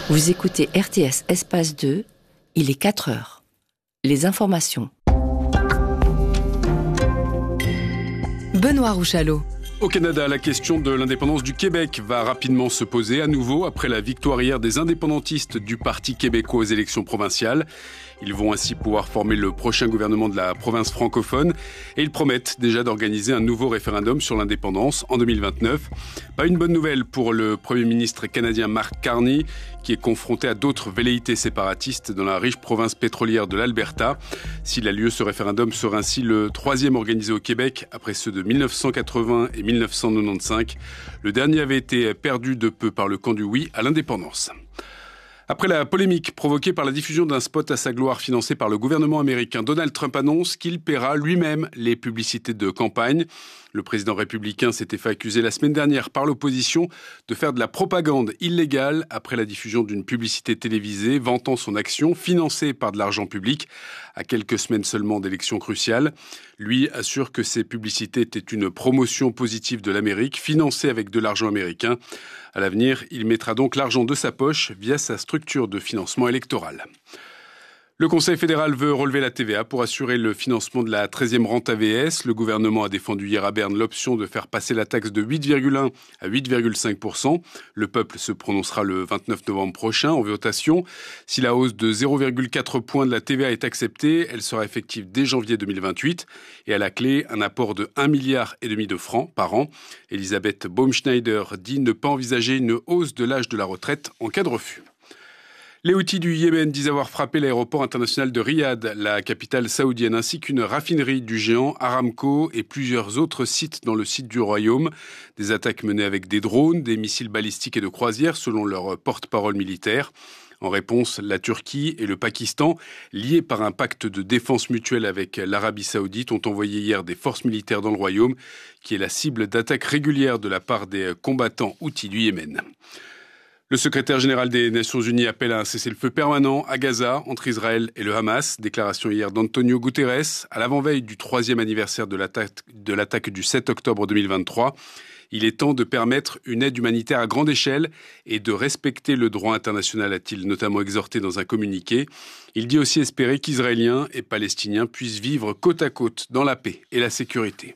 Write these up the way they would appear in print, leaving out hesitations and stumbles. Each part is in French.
Vous écoutez RTS Espace 2, il est 4 heures. Les informations. Benoît Rouchalot. Au Canada, la question de l'indépendance du Québec va rapidement se poser à nouveau après la victoire hier des indépendantistes du Parti québécois aux élections provinciales. Ils vont ainsi pouvoir former le prochain gouvernement de la province francophone et ils promettent déjà d'organiser un nouveau référendum sur l'indépendance en 2029. Pas une bonne nouvelle pour le Premier ministre canadien Mark Carney qui est confronté à d'autres velléités séparatistes dans la riche province pétrolière de l'Alberta. S'il a lieu, ce référendum sera ainsi le troisième organisé au Québec après ceux de 1980 et 1995. Le dernier avait été perdu de peu par le camp du oui à l'indépendance. Après la polémique provoquée par la diffusion d'un spot à sa gloire financé par le gouvernement américain, Donald Trump annonce qu'il paiera lui-même les publicités de campagne. Le président républicain s'était fait accuser la semaine dernière par l'opposition de faire de la propagande illégale après la diffusion d'une publicité télévisée vantant son action financée par de l'argent public à quelques semaines seulement d'élections cruciales. Lui assure que ces publicités étaient une promotion positive de l'Amérique financée avec de l'argent américain. À l'avenir, il mettra donc l'argent de sa poche via sa structure de financement électoral. Le Conseil fédéral veut relever la TVA pour assurer le financement de la 13e rente AVS. Le gouvernement a défendu hier à Berne l'option de faire passer la taxe de 8,1 à 8,5%. Le peuple se prononcera le 29 novembre prochain en votation. Si la hausse de 0,4 points de la TVA est acceptée, elle sera effective dès janvier 2028. Et à la clé, un apport de 1,5 milliard de francs par an. Elisabeth Baumschneider dit ne pas envisager une hausse de l'âge de la retraite en cas de refus. Les Houthis du Yémen disent avoir frappé l'aéroport international de Riyad, la capitale saoudienne, ainsi qu'une raffinerie du géant Aramco et plusieurs autres sites dans le site du royaume. Des attaques menées avec des drones, des missiles balistiques et de croisière, selon leur porte-parole militaire. En réponse, la Turquie et le Pakistan, liés par un pacte de défense mutuelle avec l'Arabie saoudite, ont envoyé hier des forces militaires dans le royaume, qui est la cible d'attaques régulières de la part des combattants Houthis du Yémen. Le secrétaire général des Nations Unies appelle à un cessez-le-feu permanent à Gaza entre Israël et le Hamas. Déclaration hier d'Antonio Guterres à l'avant-veille du 3e anniversaire de l'attaque du 7 octobre 2023. Il est temps de permettre une aide humanitaire à grande échelle et de respecter le droit international, a-t-il notamment exhorté dans un communiqué. Il dit aussi espérer qu'Israéliens et Palestiniens puissent vivre côte à côte dans la paix et la sécurité.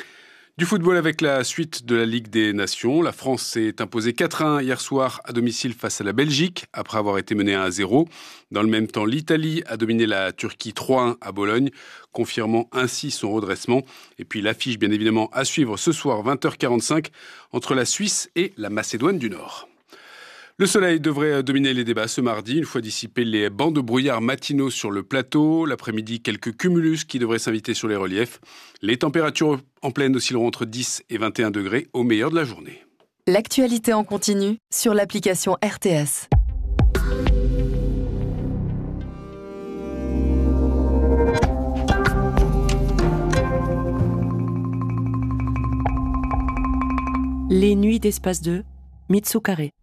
Du football avec la suite de la Ligue des Nations. La France s'est imposée 4-1 hier soir à domicile face à la Belgique, après avoir été menée 1-0. Dans le même temps, l'Italie a dominé la Turquie 3-1 à Bologne, confirmant ainsi son redressement. Et puis l'affiche, bien évidemment, à suivre ce soir, 20h45, entre la Suisse et la Macédoine du Nord. Le soleil devrait dominer les débats ce mardi, une fois dissipés les bancs de brouillard matinaux sur le plateau. L'après-midi, quelques cumulus qui devraient s'inviter sur les reliefs. Les températures en pleine oscilleront entre 10 et 21 degrés au meilleur de la journée. L'actualité en continu sur l'application RTS. Les nuits d'Espace 2, Mitsu Carré.